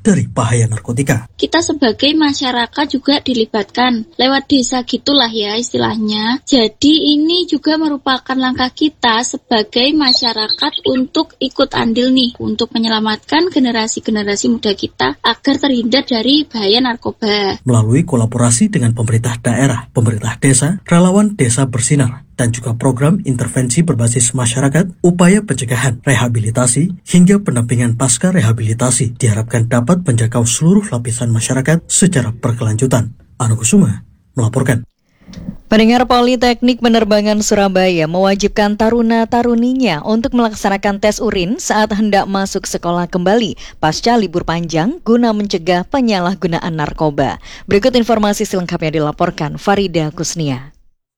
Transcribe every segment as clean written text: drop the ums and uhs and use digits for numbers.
dari bahaya narkotika. Kita sebagai masyarakat juga dilibatkan lewat desa gitulah ya istilahnya. Jadi ini juga merupakan langkah kita sebagai masyarakat untuk ikut andil nih untuk menyelamatkan generasi-generasi muda kita agar terhindar dari bahaya narkoba. Melalui kolaborasi dengan pemerintah daerah, pemerintah desa, relawan desa bersinar, dan juga program intervensi berbasis masyarakat, upaya pencegahan, rehabilitasi, hingga pendampingan pasca rehabilitasi diharapkan dapat menjangkau seluruh lapisan masyarakat secara berkelanjutan. Anu Kusuma melaporkan. Pendengar, Politeknik Penerbangan Surabaya mewajibkan taruna-taruninya untuk melaksanakan tes urin saat hendak masuk sekolah kembali pasca libur panjang guna mencegah penyalahgunaan narkoba. Berikut informasi selengkapnya dilaporkan Farida Kusnia.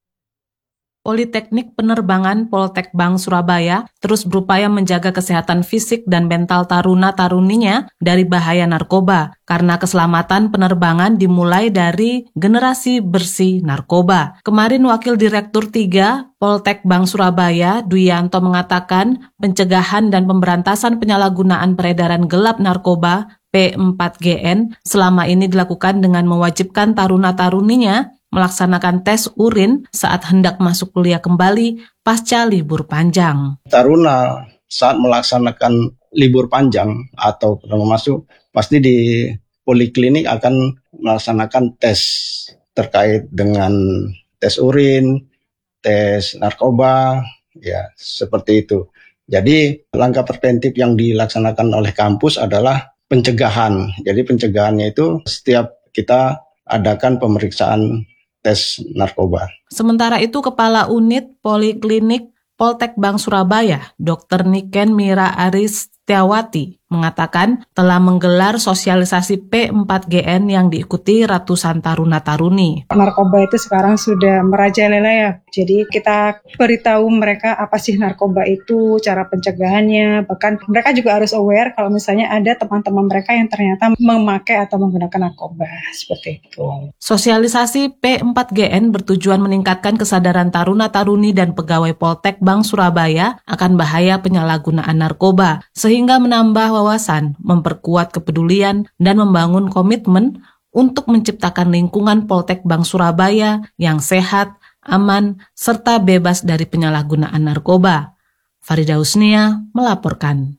Politeknik Penerbangan Poltekbang Surabaya terus berupaya menjaga kesehatan fisik dan mental taruna-taruninya dari bahaya narkoba, karena keselamatan penerbangan dimulai dari generasi bersih narkoba. Kemarin Wakil Direktur 3 Poltekbang Surabaya, Duyanto, mengatakan pencegahan dan pemberantasan penyalahgunaan peredaran gelap narkoba P4GN selama ini dilakukan dengan mewajibkan taruna-taruninya melaksanakan tes urin saat hendak masuk kuliah kembali pasca libur panjang. Taruna saat melaksanakan libur panjang atau pertama masuk, pasti di poliklinik akan melaksanakan tes terkait dengan tes urin, tes narkoba, ya seperti itu. Jadi langkah preventif yang dilaksanakan oleh kampus adalah pencegahan. Jadi pencegahannya itu setiap kita adakan pemeriksaan tes narkoba. Sementara itu, Kepala Unit Poliklinik Poltekbang Surabaya, Dr. Niken Mira Aristiawati, mengatakan telah menggelar sosialisasi P4GN yang diikuti ratusan taruna-taruni. Narkoba itu sekarang sudah merajalela ya, jadi kita beritahu mereka apa sih narkoba itu, cara pencegahannya, bahkan mereka juga harus aware kalau misalnya ada teman-teman mereka yang ternyata memakai atau menggunakan narkoba, seperti itu. Sosialisasi P4GN bertujuan meningkatkan kesadaran taruna-taruni dan pegawai Poltekbang Surabaya akan bahaya penyalahgunaan narkoba, sehingga menambah wawasan, memperkuat kepedulian, dan membangun komitmen untuk menciptakan lingkungan Poltekbang Surabaya yang sehat, aman, serta bebas dari penyalahgunaan narkoba. Farida Husnia melaporkan.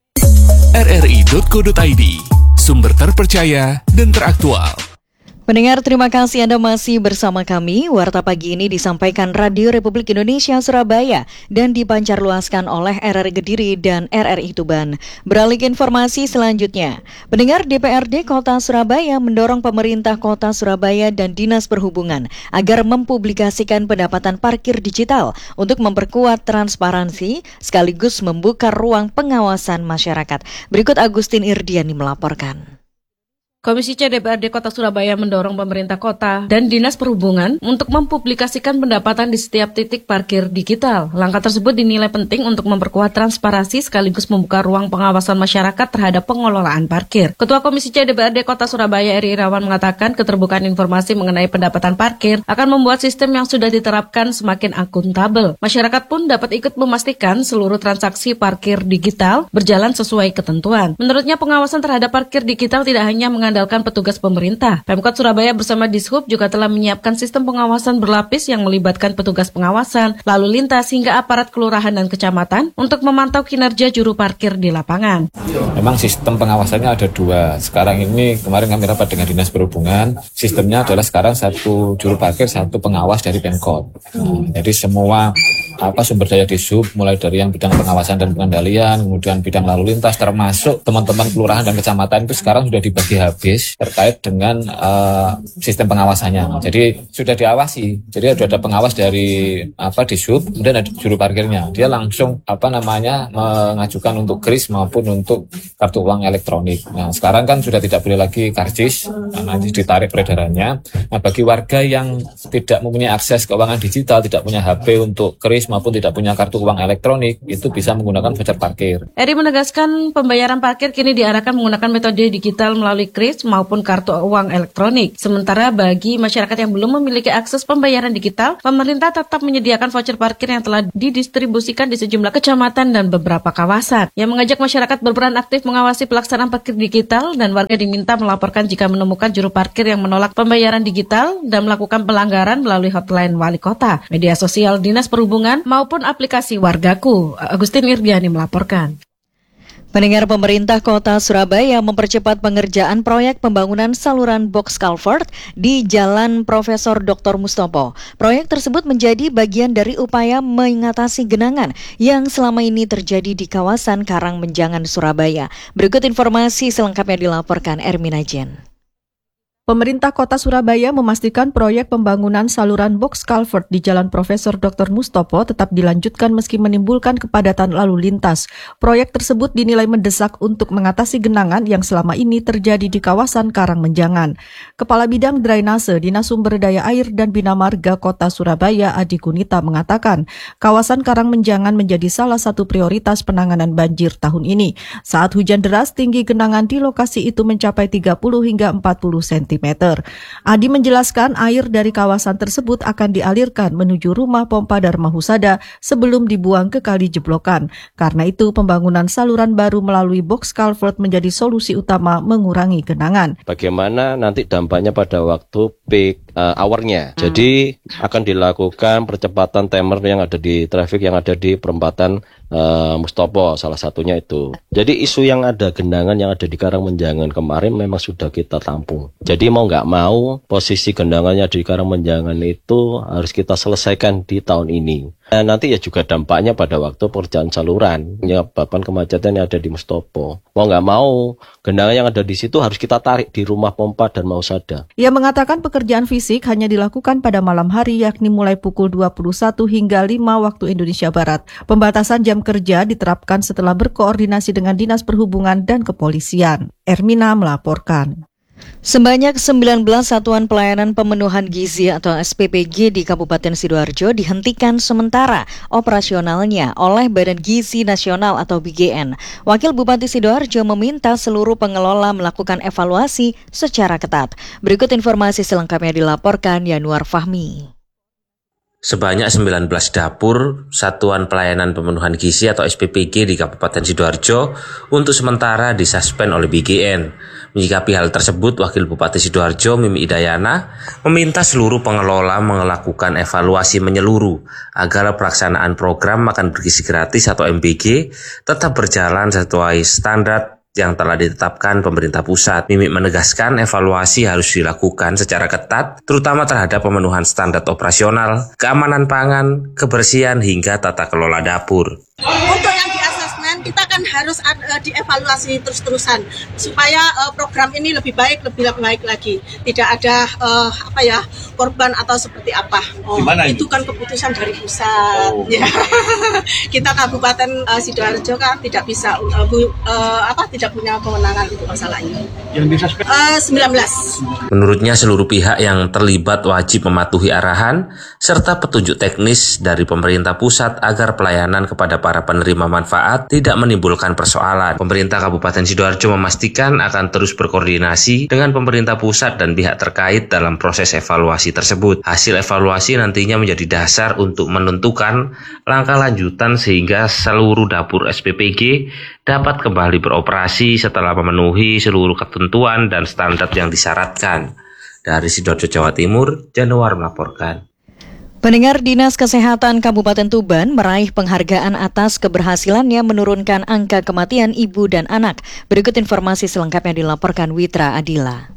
RRI.co.id, sumber terpercaya dan teraktual. Pendengar, terima kasih Anda masih bersama kami. Warta pagi ini disampaikan Radio Republik Indonesia Surabaya dan dipancarluaskan oleh RRI Kediri dan RRI Tuban. Beralih ke informasi selanjutnya. Pendengar, DPRD Kota Surabaya mendorong pemerintah Kota Surabaya dan Dinas Perhubungan agar mempublikasikan pendapatan parkir digital untuk memperkuat transparansi sekaligus membuka ruang pengawasan masyarakat. Berikut Agustin Irdiani melaporkan. Komisi C DPRD Kota Surabaya mendorong pemerintah kota dan Dinas Perhubungan untuk mempublikasikan pendapatan di setiap titik parkir digital. Langkah tersebut dinilai penting untuk memperkuat transparansi sekaligus membuka ruang pengawasan masyarakat terhadap pengelolaan parkir. Ketua Komisi C DPRD Kota Surabaya Eri Irawan mengatakan keterbukaan informasi mengenai pendapatan parkir akan membuat sistem yang sudah diterapkan semakin akuntabel. Masyarakat pun dapat ikut memastikan seluruh transaksi parkir digital berjalan sesuai ketentuan. Menurutnya, pengawasan terhadap parkir digital tidak hanya mengandalkan petugas pemerintah. Pemkot Surabaya bersama Dishub juga telah menyiapkan sistem pengawasan berlapis yang melibatkan petugas pengawasan, lalu lintas hingga aparat kelurahan dan kecamatan untuk memantau kinerja juru parkir di lapangan. Memang sistem pengawasannya ada dua. Sekarang ini kemarin kami rapat dengan Dinas Perhubungan, sistemnya adalah sekarang satu juru parkir, satu pengawas dari Pemkot. Jadi semua sumber daya Dishub, mulai dari yang bidang pengawasan dan pengendalian, kemudian bidang lalu lintas, termasuk teman-teman kelurahan dan kecamatan itu sekarang sudah dibagi habis terkait dengan sistem pengawasannya. Jadi sudah diawasi. Jadi ada pengawas dari Dishub, kemudian ada juru parkirnya. Dia langsung mengajukan untuk kris maupun untuk kartu uang elektronik. Nah, sekarang kan sudah tidak boleh lagi karcis, nanti ditarik peredarannya. Nah, bagi warga yang tidak mempunyai akses keuangan digital, tidak punya HP untuk kris maupun tidak punya kartu uang elektronik, itu bisa menggunakan voucher parkir. Eri menegaskan pembayaran parkir kini diarahkan menggunakan metode digital melalui kris maupun kartu uang elektronik. Sementara bagi masyarakat yang belum memiliki akses pembayaran digital, pemerintah tetap menyediakan voucher parkir yang telah didistribusikan di sejumlah kecamatan dan beberapa kawasan. Yang mengajak masyarakat berperan aktif mengawasi pelaksanaan parkir digital dan warga diminta melaporkan jika menemukan juru parkir yang menolak pembayaran digital dan melakukan pelanggaran melalui hotline Wali Kota, media sosial Dinas Perhubungan maupun aplikasi Wargaku. Agustin Irdiani melaporkan. Pendengar, pemerintah Kota Surabaya mempercepat pengerjaan proyek pembangunan saluran box culvert di Jalan Profesor Dr. Mustopo. Proyek tersebut menjadi bagian dari upaya mengatasi genangan yang selama ini terjadi di kawasan Karangmenjangan, Surabaya. Berikut informasi selengkapnya dilaporkan Ermina Jen. Pemerintah Kota Surabaya memastikan proyek pembangunan saluran box culvert di Jalan Profesor Dr. Mustopo tetap dilanjutkan meski menimbulkan kepadatan lalu lintas. Proyek tersebut dinilai mendesak untuk mengatasi genangan yang selama ini terjadi di kawasan Karangmenjangan. Kepala Bidang Drainase Dinas Sumber Daya Air dan Bina Marga Kota Surabaya Adi Gunita mengatakan, kawasan Karangmenjangan menjadi salah satu prioritas penanganan banjir tahun ini. Saat hujan deras, tinggi genangan di lokasi itu mencapai 30 hingga 40 cm. Adi menjelaskan air dari kawasan tersebut akan dialirkan menuju rumah pompa Dharma Husada sebelum dibuang ke kali Jeblokan. Karena itu pembangunan saluran baru melalui box culvert menjadi solusi utama mengurangi genangan. Bagaimana nanti dampaknya pada waktu peak hour-nya. Jadi akan dilakukan percepatan timer yang ada di traffic yang ada di perempatan Mustopo, salah satunya itu. Jadi isu yang ada genangan yang ada di Karangmenjangan kemarin memang sudah kita tampung. Jadi mau nggak mau posisi genangannya di Karangmenjangan itu harus kita selesaikan di tahun ini. Dan nanti ya juga dampaknya pada waktu pekerjaan saluran, menyebabkan kemacetan yang ada di Mustopo. Mau nggak mau genangan yang ada di situ harus kita tarik di rumah pompa Dharma Husada. Ia mengatakan pekerjaan fisik hanya dilakukan pada malam hari, yakni mulai pukul 21 hingga 5 waktu Indonesia Barat. Pembatasan jam kerja diterapkan setelah berkoordinasi dengan Dinas Perhubungan dan Kepolisian. Ermina melaporkan. Sebanyak 19 satuan pelayanan pemenuhan gizi atau SPPG di Kabupaten Sidoarjo dihentikan sementara operasionalnya oleh Badan Gizi Nasional atau BGN. Wakil Bupati Sidoarjo meminta seluruh pengelola melakukan evaluasi secara ketat. Berikut informasi selengkapnya dilaporkan Yanuar Fahmi. Sebanyak 19 dapur Satuan Pelayanan Pemenuhan Gizi atau SPPG di Kabupaten Sidoarjo untuk sementara disuspend oleh BGN. Menyikapi hal tersebut, Wakil Bupati Sidoarjo Mimi Idayana meminta seluruh pengelola melakukan evaluasi menyeluruh agar pelaksanaan program makan bergizi gratis atau MBG tetap berjalan sesuai standar yang telah ditetapkan pemerintah pusat. Mimi menegaskan evaluasi harus dilakukan secara ketat, terutama terhadap pemenuhan standar operasional, keamanan pangan, kebersihan, hingga tata kelola dapur. Untuk yang di asesmen, kita kan harus dievaluasi terus-terusan supaya program ini lebih baik lagi. Tidak ada korban atau seperti apa. Itu kan keputusan dari pusat. Ya. Kita Kabupaten Sidoarjo kan tidak bisa tidak punya kewenangan untuk masalah ini. Yang disuspend 19. Menurutnya seluruh pihak yang terlibat wajib mematuhi arahan serta petunjuk teknis dari pemerintah pusat agar pelayanan kepada para penerima manfaat tidak menimbulkan persoalan. Pemerintah Kabupaten Sidoarjo memastikan akan terus berkoordinasi dengan pemerintah pusat dan pihak terkait dalam proses evaluasi tersebut. Hasil evaluasi nantinya menjadi dasar untuk menentukan langkah lanjutan sehingga seluruh dapur SPPG dapat kembali beroperasi setelah memenuhi seluruh ketentuan dan standar yang disyaratkan. Dari Sidoarjo, Jawa Timur, Januar melaporkan. Pendengar, Dinas Kesehatan Kabupaten Tuban meraih penghargaan atas keberhasilannya menurunkan angka kematian ibu dan anak. Berikut informasi selengkapnya dilaporkan Witra Adila.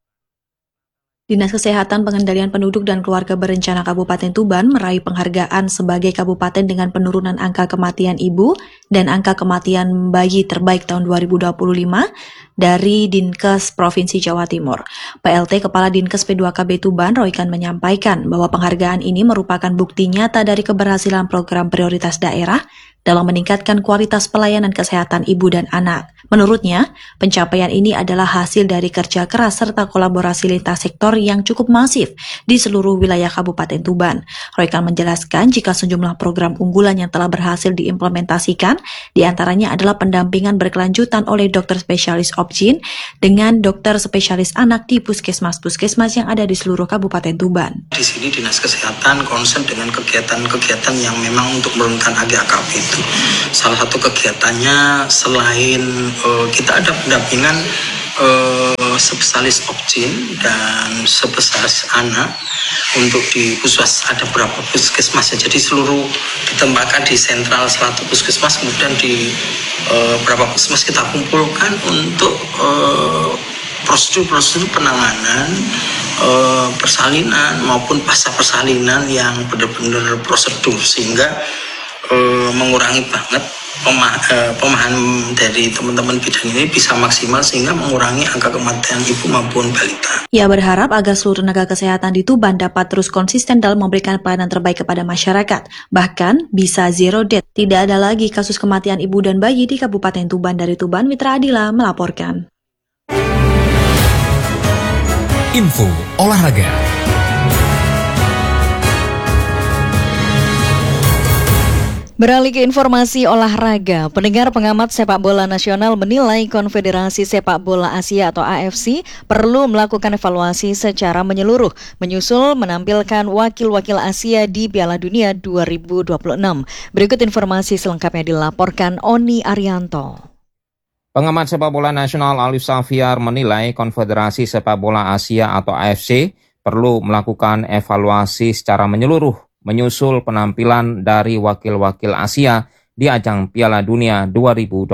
Dinas Kesehatan Pengendalian Penduduk dan Keluarga Berencana Kabupaten Tuban meraih penghargaan sebagai kabupaten dengan penurunan angka kematian ibu dan angka kematian bayi terbaik tahun 2025 dari Dinkes Provinsi Jawa Timur. PLT Kepala Dinkes P2KB Tuban, Roykan, menyampaikan bahwa penghargaan ini merupakan bukti nyata dari keberhasilan program prioritas daerah dalam meningkatkan kualitas pelayanan kesehatan ibu dan anak. Menurutnya, pencapaian ini adalah hasil dari kerja keras serta kolaborasi lintas sektor yang cukup masif di seluruh wilayah Kabupaten Tuban. Roykan menjelaskan jika sejumlah program unggulan yang telah berhasil diimplementasikan, diantaranya adalah pendampingan berkelanjutan oleh dokter spesialis obgyn dengan dokter spesialis anak di puskesmas-puskesmas yang ada di seluruh Kabupaten Tuban. Di sini Dinas Kesehatan concern dengan kegiatan-kegiatan yang memang untuk menurunkan AGAKP itu. Salah satu kegiatannya selain kita ada pendampingan spesialis obgyn dan spesialis anak untuk di puskesmas, ada berapa puskesmas, jadi seluruh ditempatkan di sentral satu puskesmas, kemudian di berapa puskesmas kita kumpulkan untuk prosedur-prosedur penanganan persalinan maupun pasca persalinan yang benar-benar prosedur, sehingga mengurangi banget pemahaman dari teman-teman bidan ini bisa maksimal sehingga mengurangi angka kematian ibu maupun balita. Ia berharap agar seluruh tenaga kesehatan di Tuban dapat terus konsisten dalam memberikan pelayanan terbaik kepada masyarakat. Bahkan bisa zero death. Tidak ada lagi kasus kematian ibu dan bayi di Kabupaten Tuban. Dari Tuban, Mitra Adila melaporkan. Info olahraga. Beralih ke informasi olahraga, pendengar pengamat sepak bola nasional menilai Konfederasi Sepak Bola Asia atau AFC perlu melakukan evaluasi secara menyeluruh, menyusul menampilkan wakil-wakil Asia di Piala Dunia 2026. Berikut informasi selengkapnya dilaporkan Oni Arianto. Pengamat sepak bola nasional Alif Safiar menilai Konfederasi Sepak Bola Asia atau AFC perlu melakukan evaluasi secara menyeluruh, menyusul penampilan dari wakil-wakil Asia di ajang Piala Dunia 2026.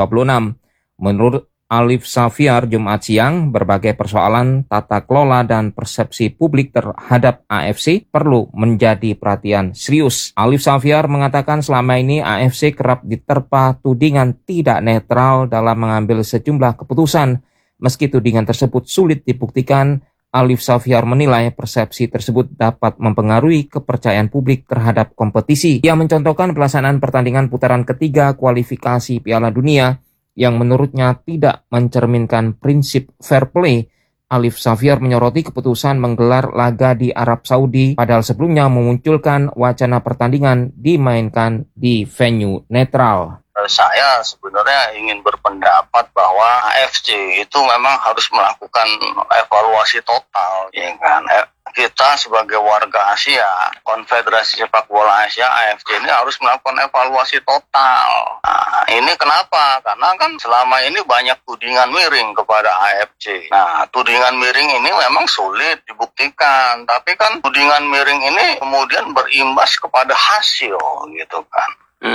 Menurut Alif Safiar Jumat siang, berbagai persoalan tata kelola dan persepsi publik terhadap AFC perlu menjadi perhatian serius. Alif Safiar mengatakan selama ini AFC kerap diterpa tudingan tidak netral dalam mengambil sejumlah keputusan. Meski tudingan tersebut sulit dibuktikan, Alif Safiar menilai persepsi tersebut dapat mempengaruhi kepercayaan publik terhadap kompetisi. Ia mencontohkan pelaksanaan pertandingan putaran ketiga kualifikasi Piala Dunia yang menurutnya tidak mencerminkan prinsip fair play. Alif Safiar menyoroti keputusan menggelar laga di Arab Saudi, padahal sebelumnya memunculkan wacana pertandingan dimainkan di venue netral. Saya sebenarnya ingin berpendapat bahwa AFC itu memang harus melakukan evaluasi total, ya kan? Kita sebagai warga Asia, Konfederasi Sepak Bola Asia AFC ini harus melakukan evaluasi total. Nah, ini kenapa? Karena kan selama ini banyak tudingan miring kepada AFC. Nah, tudingan miring ini memang sulit dibuktikan, tapi kan tudingan miring ini kemudian berimbas kepada hasil, gitu kan.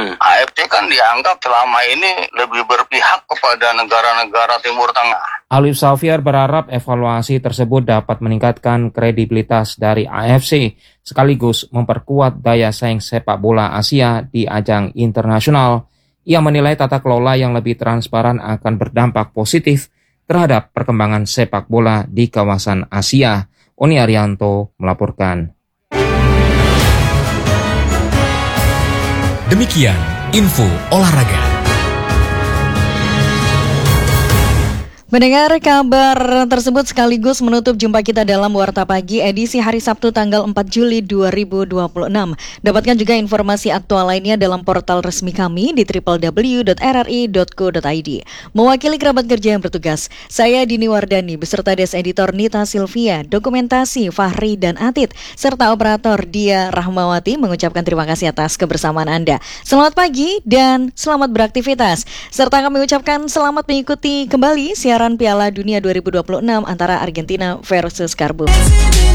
AFC kan dianggap selama ini lebih berpihak kepada negara-negara Timur Tengah. Alif Safiar berharap evaluasi tersebut dapat meningkatkan kredibilitas dari AFC, sekaligus memperkuat daya saing sepak bola Asia di ajang internasional. Ia menilai tata kelola yang lebih transparan akan berdampak positif terhadap perkembangan sepak bola di kawasan Asia. Oni Arianto melaporkan. Demikian info olahraga. Mendengar kabar tersebut sekaligus menutup jumpa kita dalam Warta Pagi edisi hari Sabtu tanggal 4 Juli 2026. Dapatkan juga informasi aktual lainnya dalam portal resmi kami di www.rri.co.id. Mewakili kerabat kerja yang bertugas, saya Dini Wardani beserta Des Editor Nita Silvia, dokumentasi Fahri dan Atit, serta operator Dia Rahmawati mengucapkan terima kasih atas kebersamaan Anda. Selamat pagi dan selamat beraktivitas. Serta kami ucapkan selamat mengikuti kembali siaran Piala Dunia 2026 antara Argentina versus Karbu.